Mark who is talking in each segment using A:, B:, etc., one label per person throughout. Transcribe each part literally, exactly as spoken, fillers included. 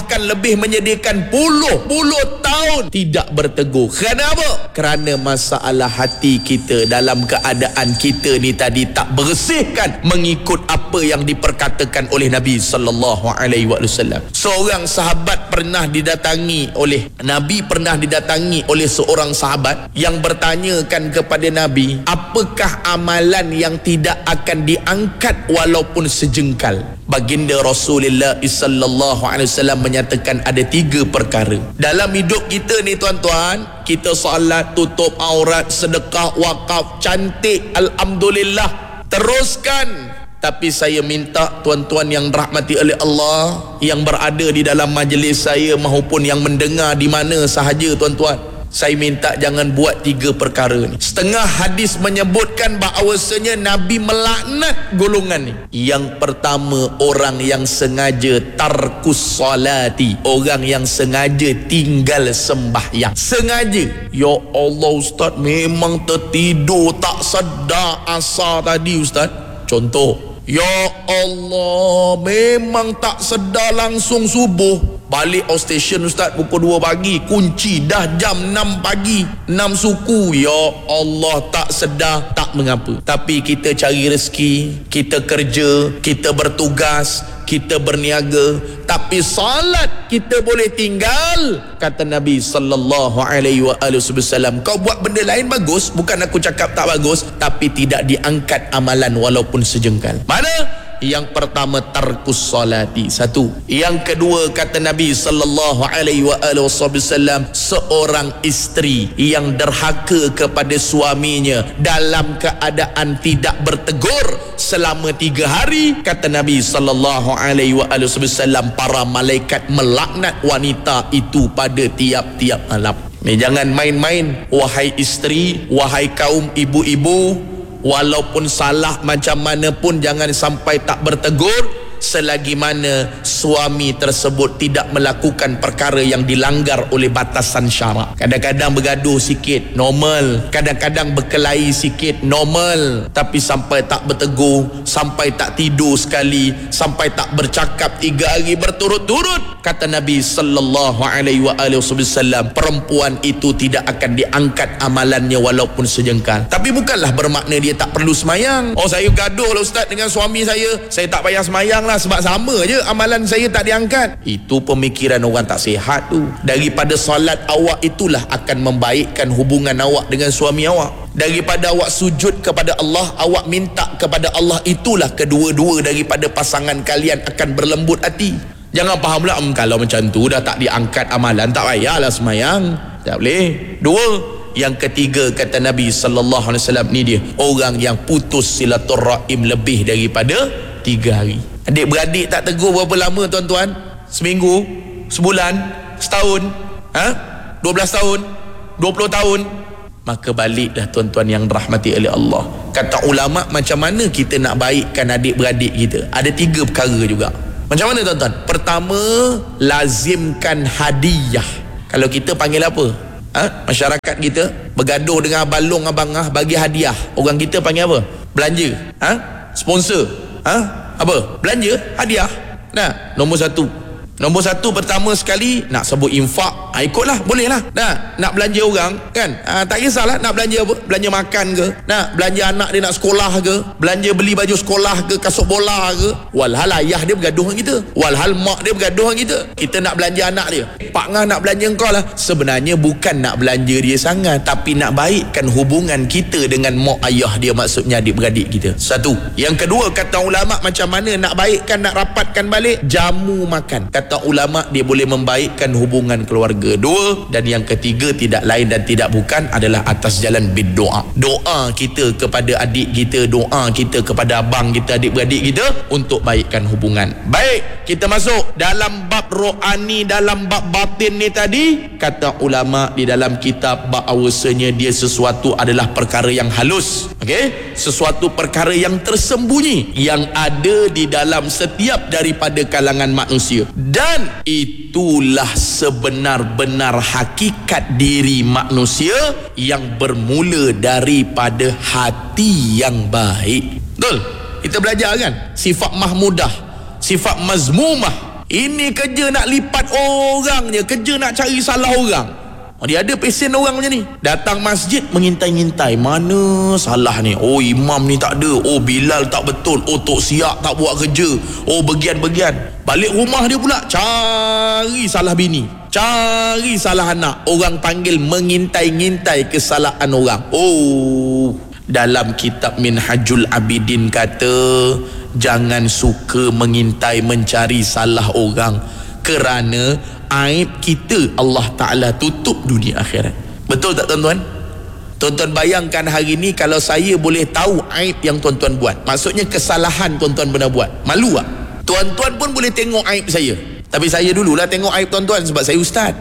A: bahkan lebih menyediakan puluh-puluh tahun tidak bertegur. Kenapa? Kerana masalah hati kita dalam keadaan kita ni tadi tak bersihkan mengikut apa yang diperkatakan oleh Nabi sallallahu alaihi wasallam. Seorang sahabat pernah didatangi oleh Nabi, pernah didatangi oleh seorang sahabat yang bertanyakan kepada Nabi, apakah amalan yang tidak akan diangkat walaupun sejengkal? Baginda Rasulullah sallallahu alaihi wasallam menyatakan ada tiga perkara. Dalam hidup kita ni tuan-tuan, kita salat, tutup aurat, sedekah, wakaf, cantik, alhamdulillah, teruskan. Tapi saya minta tuan-tuan yang dirahmati oleh Allah, yang berada di dalam majlis saya maupun yang mendengar di mana sahaja tuan-tuan, saya minta jangan buat tiga perkara ni. Setengah hadis menyebutkan bahawasanya Nabi melaknat golongan ni. Yang pertama, orang yang sengaja tarkus salati, orang yang sengaja tinggal sembahyang. Sengaja. Ya Allah Ustaz, memang tertidur tak sedar asar tadi Ustaz. Contoh, ya Allah, memang tak sedar langsung subuh. Balik outstation Ustaz pukul dua pagi, kunci dah jam enam pagi, enam suku. Ya Allah, tak sedar, tak mengapa. Tapi kita cari rezeki, kita kerja, kita bertugas, kita berniaga, tapi salat kita boleh tinggal. Kata Nabi sallallahu alaihi wasallam, kau buat benda lain bagus, bukan aku cakap tak bagus, tapi tidak diangkat amalan walaupun sejengkal. Mana? Yang pertama, tarkus salati. Satu. Yang kedua, kata Nabi sallallahu alaihi wasallam, seorang isteri yang derhaka kepada suaminya dalam keadaan tidak bertegur selama tiga hari. Kata Nabi sallallahu alaihi wasallam, para malaikat melaknat wanita itu pada tiap-tiap malam. Ni jangan main-main, wahai isteri, wahai kaum ibu-ibu. Walaupun salah macam mana pun jangan sampai tak bertegur selagi mana suami tersebut tidak melakukan perkara yang dilanggar oleh batasan syarak. Kadang-kadang bergaduh sikit, normal. Kadang-kadang berkelahi sikit, normal. Tapi sampai tak bertegur, sampai tak tidur sekali, sampai tak bercakap tiga hari berturut-turut, kata Nabi sallallahu alaihi wasallam, perempuan itu tidak akan diangkat amalannya walaupun sejengkal. Tapi bukanlah bermakna dia tak perlu semayang. Oh, saya gaduh lah Ustaz dengan suami saya, saya tak payah semayang lah sebab sama je amalan saya tak diangkat. Itu pemikiran orang tak sihat tu. Daripada solat awak itulah akan membaikkan hubungan awak dengan suami awak. Daripada awak sujud kepada Allah, awak minta kepada Allah, itulah kedua-dua daripada pasangan kalian akan berlembut hati. Jangan faham pula, kalau macam tu dah tak diangkat amalan, tak payahlah semayang. Tak boleh. Dua. Yang ketiga, kata Nabi sallallahu alaihi wasallam, ni dia, orang yang putus silaturrahim lebih daripada tiga hari. Adik-beradik tak tegur berapa lama tuan-tuan? Seminggu, sebulan, setahun, ha? dua belas tahun, dua puluh tahun. Maka baliklah tuan-tuan yang dirahmati oleh Allah. Kata ulama, macam mana kita nak baikkan adik-beradik kita? Ada tiga perkara juga. Macam mana tuan-tuan? Pertama, lazimkan hadiah. Kalau kita panggil apa? Ha? Masyarakat kita bergaduh dengan abang long, abang ah, bagi hadiah. Orang kita panggil apa? Belanja. Ha? Sponsor. Ha? Apa? Belanja, hadiah. Nah, nombor satu. Nombor satu pertama sekali nak sebut infak, ha, ikutlah, bolehlah. Nah, nak belanja orang kan, ha, tak kisahlah nak belanja apa, belanja makan ke, nak belanja anak dia nak sekolah ke, belanja beli baju sekolah ke, kasut bola ke. Walhal ayah dia bergaduh dengan kita, walhal mak dia bergaduh dengan kita. Kita nak belanja anak dia, Pak Ngah nak belanja engkau lah. Sebenarnya bukan nak belanja dia sangat, tapi nak baikkan hubungan kita dengan mak ayah dia, maksudnya adik-beradik kita. Satu. Yang kedua, kata ulama, macam mana nak baikkan, nak rapatkan balik? Jamu makan. Kata Kata ulama, dia boleh membaikkan hubungan keluarga. Dua. Dan yang ketiga, tidak lain dan tidak bukan adalah atas jalan berdoa. Doa kita kepada adik kita, doa kita kepada abang kita, adik-beradik kita, untuk baikkan hubungan. Baik, kita masuk dalam bab rohani, dalam bab batin ni tadi. Kata ulama di dalam kitab, bahawasanya dia sesuatu adalah perkara yang halus, okey, sesuatu perkara yang tersembunyi, yang ada di dalam setiap daripada kalangan manusia. Dan itulah sebenar-benar hakikat diri manusia yang bermula daripada hati yang baik. Betul? Kita belajar kan? Sifat mahmudah, sifat mazmumah, Ini kerja nak lipat orang je, kerja nak cari salah orang. Dia ada pesen orang macam ni. Datang masjid mengintai-ngintai, mana salah ni? Oh, imam ni tak ada. Oh, Bilal tak betul. Oh, Tok Siak tak buat kerja. Oh, bagian-bagian. Balik rumah dia pula cari salah bini, cari salah anak. Orang panggil mengintai-ngintai kesalahan orang. Oh, dalam kitab Minhajul Abidin kata, jangan suka mengintai mencari salah orang, kerana aib kita Allah Ta'ala tutup dunia akhirat. Betul tak tuan-tuan? Tuan-tuan bayangkan hari ni kalau saya boleh tahu aib yang tuan-tuan buat, maksudnya kesalahan tuan-tuan pernah buat, malu tak? Tuan-tuan pun boleh tengok aib saya, tapi saya dululah tengok aib tuan-tuan sebab saya ustaz.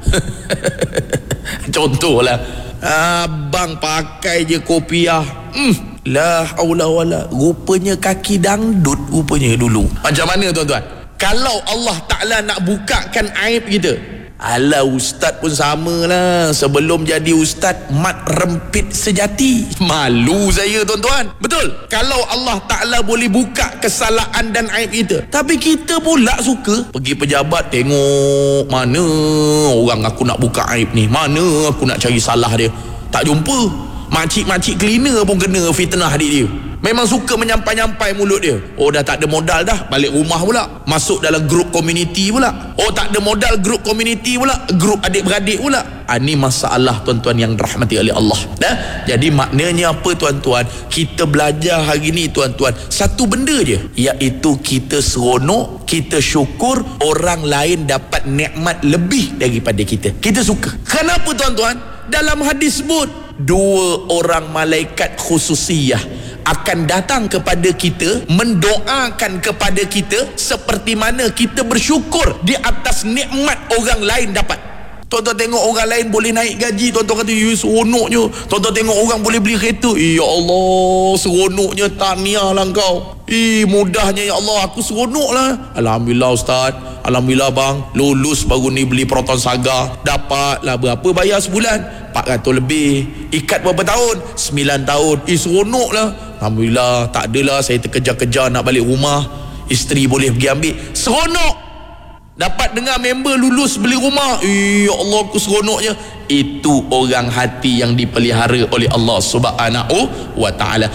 A: Contohlah, abang pakai je kopiah, hmm, la haula wala, rupanya kaki dangdut rupanya dulu. Macam mana tuan-tuan? Kalau Allah Ta'ala nak bukakan aib kita, alah, ustaz pun samalah. Sebelum jadi ustaz, mat rempit sejati. Malu saya tuan-tuan. Betul? Kalau Allah Ta'ala boleh buka kesalahan dan aib kita, tapi kita pula suka pergi pejabat, tengok mana orang aku nak buka aib ni, mana aku nak cari salah dia, tak jumpa. Makcik-makcik cleaner pun kena fitnah adik dia. Memang suka menyampai-nyampai mulut dia. Oh, dah tak ada modal dah, balik rumah pula, masuk dalam grup komuniti pula. Oh, tak ada modal, grup komuniti pula, grup adik-beradik pula. Ah, ni masalah tuan-tuan yang dirahmati oleh Allah. Dah? Jadi maknanya apa tuan-tuan? Kita belajar hari ni tuan-tuan, satu benda je, iaitu kita seronok, kita syukur orang lain dapat nikmat lebih daripada kita. Kita suka. Kenapa tuan-tuan? Dalam hadis sebut, dua orang malaikat khususiyah akan datang kepada kita, mendoakan kepada kita seperti mana kita bersyukur di atas nikmat orang lain dapat. Tuan-tuan tengok orang lain boleh naik gaji, tuan-tuan kata, ya seronoknya. Tuan-tuan tengok orang boleh beli kereta, ya Allah seronoknya, tahniah lah kau. Eh, mudahnya ya Allah, aku seronok lah. Alhamdulillah ustaz, alhamdulillah bang, lulus baru ni beli Proton Saga, dapatlah berapa bayar sebulan? empat ratus lebih. Ikat berapa tahun? sembilan tahun. Eh, seronok lah. Alhamdulillah, tak adalah saya terkejar-kejar nak balik rumah, isteri boleh pergi ambil. Seronok. Dapat dengar member lulus beli rumah, eh ya Allah aku seronoknya. Itu orang hati yang dipelihara oleh Allah Subhanahu wa ta'ala.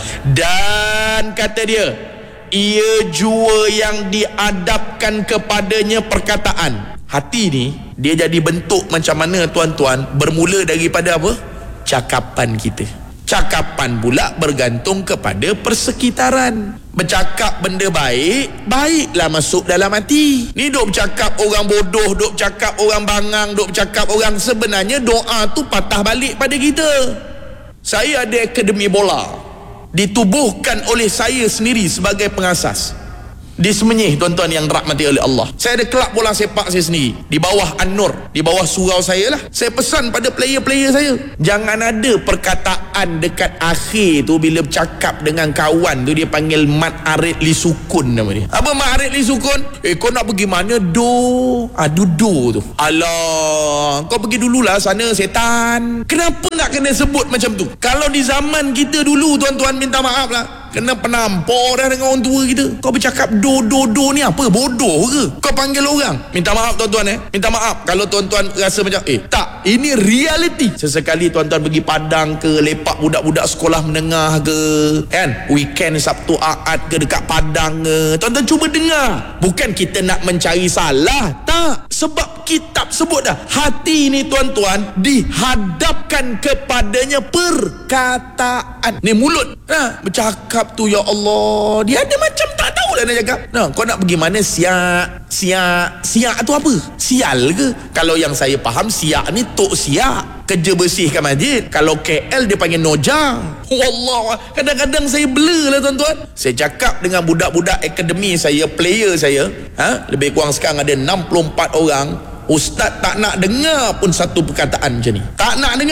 A: Dan kata dia, ia jua yang diadapkan kepadanya perkataan. Hati ni dia jadi bentuk macam mana tuan-tuan? Bermula daripada apa? Cakapan kita. Cakapan pula bergantung kepada persekitaran. Bercakap benda baik, baiklah masuk dalam hati. Ni duk bercakap orang bodoh, duk bercakap orang bangang, duk bercakap orang, sebenarnya doa tu patah balik pada kita. Saya ada akademi bola, ditubuhkan oleh saya sendiri sebagai pengasas di Semenyih, tuan-tuan yang dirahmati oleh Allah. Saya ada kelab bola sepak saya sendiri di bawah An-Nur, di bawah surau saya lah. Saya pesan pada player-player saya, jangan ada perkataan dekat akhir tu bila bercakap dengan kawan tu, dia panggil mat arid li sukun nama dia. Apa mat arid li sukun? Eh, kau nak pergi mana? Do Aduh do tu, alah kau pergi dululah sana setan. Kenapa nak kena sebut macam tu? Kalau di zaman kita dulu tuan-tuan, minta maaf lah, kena penampor dah dengan orang tua kita. Kau bercakap do do do ni apa? Bodoh ke? Kau panggil orang. Minta maaf tuan-tuan eh. Minta maaf kalau tuan-tuan rasa macam eh tak, ini reality. Sesekali tuan-tuan pergi Padang ke, lepak budak-budak sekolah menengah ke, kan, weekend Sabtu Ahad ke dekat Padang ke, tuan-tuan cuba dengar. Bukan kita nak mencari salah, tak. Sebab kitab sebut dah, hati ni tuan-tuan dihadapkan kepadanya perkataan. Ni mulut nah, bercakap tu, ya Allah, dia ada macam tak tahu lah nak cakap. Nah, kau nak pergi mana? Siak, siak, siak tu apa? Sial ke? Kalau yang saya faham, siak ni tok siak, kerja bersihkan masjid. Kalau K L dia panggil noja. Wallah, kadang-kadang saya blur lah tuan-tuan. Saya cakap dengan budak-budak akademi saya, player saya, ha? Lebih kurang sekarang ada enam puluh empat orang. Ustaz tak nak dengar pun satu perkataan macam ni, tak nak dengar.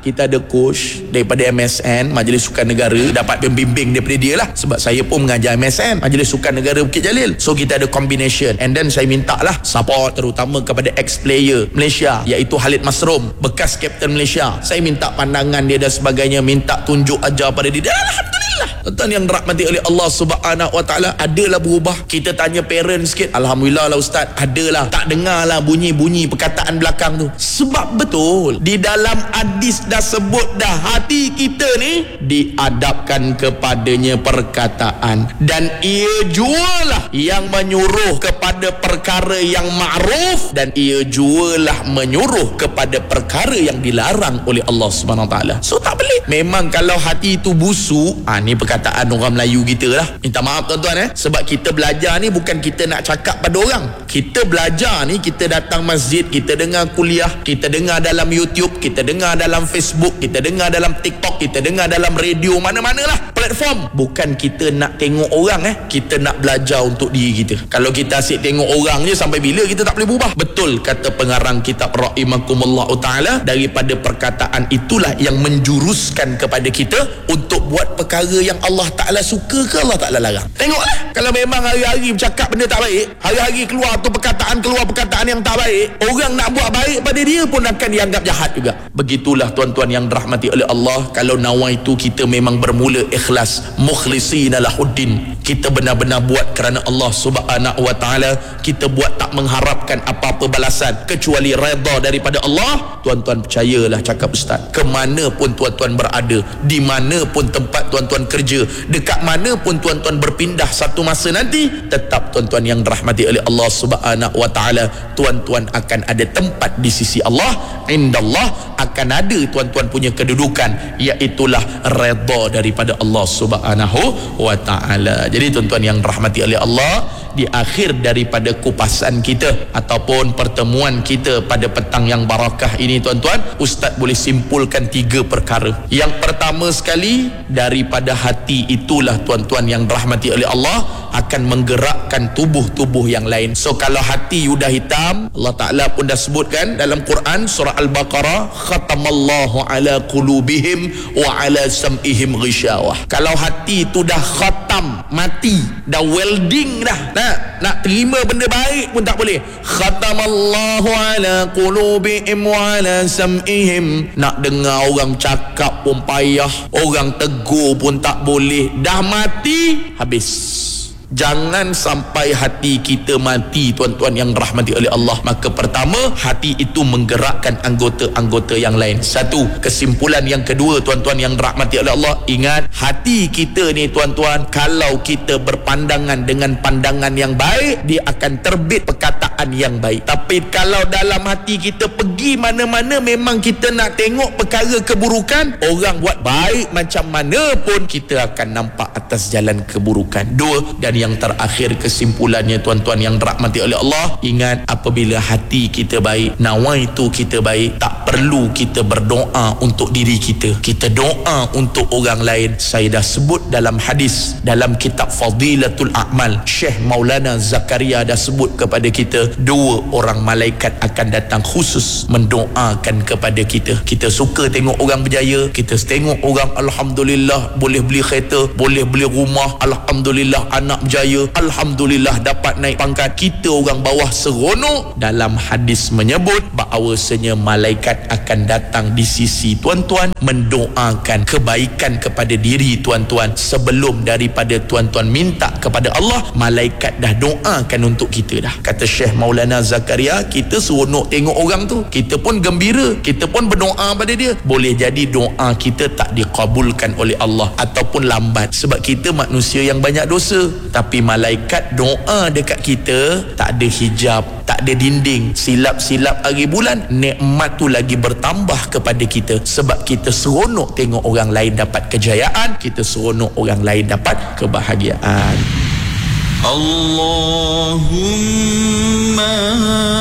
A: kita ada coach daripada M S N, Majlis Sukan Negara, dapat pembimbing daripada dia lah, sebab saya pun mengajar M S N, Majlis Sukan Negara Bukit Jalil. So kita ada combination, and then saya minta lah support terutama kepada ex-player Malaysia iaitu Khalid Masrum, bekas kapten Malaysia. Saya minta pandangan dia dan sebagainya, minta tunjuk ajar pada dia. Dan alhamdulillah, tuan-tuan yang dirahmati oleh Allah Subhanahu Wa Taala, adalah berubah. Kita tanya parent sikit, alhamdulillah lah ustaz, adalah tak dengar lah bunyi-bunyi perkataan belakang tu. Sebab betul di dalam hadis dah sebut dah, hati kita ni diadapkan kepadanya perkataan, dan ia jualah yang menyuruh kepada perkara yang ma'ruf, dan ia jualah menyuruh kepada perkara yang dilarang oleh Allah Subhanahu Wa Taala. So tak boleh. Memang kalau hati itu busuk, ah ni perkataan orang Melayu kita lah, minta maaf tuan-tuan eh, sebab kita belajar ni bukan kita nak cakap pada orang. Kita belajar ni, kita datang masjid, kita dengar kuliah, kita dengar dalam YouTube, kita dengar dalam Facebook, kita dengar dalam TikTok, kita dengar dalam radio, mana-mana lah platform. Bukan kita nak tengok orang eh, kita nak belajar untuk diri kita. Kalau kita asyik tengok orang je, sampai bila kita tak boleh berubah? Betul kata pengarang kitab rahimakumullah taala, daripada perkataan itulah yang menjuruskan kepada kita untuk buat perkara yang Allah Taala suka ke Allah Taala larang. Tengoklah, kalau memang hari-hari bercakap benda tak baik, hari-hari keluar tu perkataan, keluar perkataan yang tak baik, orang nak buat baik pada dia pun akan dianggap jahat juga. Begitulah tuan-tuan yang dirahmati oleh Allah. Kalau nawa itu kita memang bermula ikhlas, mukhlisina lahuddin, kita benar-benar buat kerana Allah Subhanahu Wa Taala, kita buat tak mengharapkan apa-apa balasan kecuali redha daripada Allah. Tuan-tuan percayalah cakap ustaz, ke mana pun tuan-tuan berada, di mana pun tempat tuan-tuan kerja, dekat mana pun tuan-tuan berpindah satu masa nanti, tetap tuan-tuan yang dirahmati oleh Allah Subhanahu Wa Taala, tuan-tuan akan ada tempat di sisi Allah. Indallah akan ada tuan-tuan punya kedudukan, iaitulah redha daripada Allah Subhanahu Wa Taala. Jadi tuan-tuan yang dirahmati oleh Allah, di akhir daripada kupasan kita ataupun pertemuan kita pada petang yang barakah ini tuan-tuan, ustaz boleh simpulkan tiga perkara. Yang pertama sekali, daripada hati itulah tuan-tuan yang dirahmati oleh Allah akan menggerakkan tubuh-tubuh yang lain. So kalau hati sudah hitam, Allah Ta'ala pun dah sebutkan dalam Quran surah Al-Baqarah, khatamallahu ala qulubihim wa ala sam'ihim ghishawah. Kalau hati itu dah khatam, mati, dah welding dah, nak nak terima benda baik pun tak boleh. Khatamallahu ala qulubihim wa ala sam'ihim, nak dengar orang cakap pun payah, orang tegur pun tak boleh, dah mati, habis. Jangan sampai hati kita mati tuan-tuan yang rahmati oleh Allah. Maka pertama, hati itu menggerakkan anggota-anggota yang lain. Satu, kesimpulan yang kedua tuan-tuan yang rahmati oleh Allah, ingat hati kita ni tuan-tuan, kalau kita berpandangan dengan pandangan yang baik, dia akan terbit perkataan yang baik. Tapi kalau dalam hati kita pergi mana-mana memang kita nak tengok perkara keburukan, orang buat baik macam mana pun kita akan nampak atas jalan keburukan. Dua, dan yang terakhir kesimpulannya tuan-tuan yang dirahmati oleh Allah, ingat apabila hati kita baik, nawa itu kita baik, tak perlu kita berdoa untuk diri kita, kita doa untuk orang lain. Saya dah sebut dalam hadis dalam kitab Fadilatul A'mal, Syekh Maulana Zakaria dah sebut kepada kita, dua orang malaikat akan datang khusus mendoakan kepada kita. Kita suka tengok orang berjaya, kita tengok orang alhamdulillah boleh beli kereta, boleh beli rumah, alhamdulillah anak berjaya, alhamdulillah dapat naik pangkat, kita orang bawah seronok. Dalam hadis menyebut bahawasanya malaikat akan datang di sisi tuan-tuan mendoakan kebaikan kepada diri tuan-tuan. Sebelum daripada tuan-tuan minta kepada Allah, malaikat dah doakan untuk kita dah. Kata Syekh Maulana Zakaria, kita seronok tengok orang tu, kita pun gembira, kita pun berdoa pada dia. Boleh jadi doa kita tak dikabulkan oleh Allah ataupun lambat, sebab kita manusia yang banyak dosa. Tapi malaikat doa dekat kita, tak ada hijab, tak ada dinding, silap-silap hari bulan, nikmat tu lagi bertambah kepada kita, sebab kita seronok tengok orang lain dapat kejayaan, kita seronok orang lain dapat kebahagiaan.
B: Allahumma